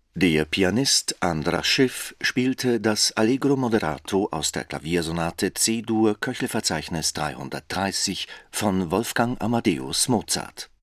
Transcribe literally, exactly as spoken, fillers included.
Der Pianist Andras Schiff spielte das Allegro moderato aus der Klaviersonate C-Dur Köchelverzeichnis dreihundertdreißig von Wolfgang Amadeus Mozart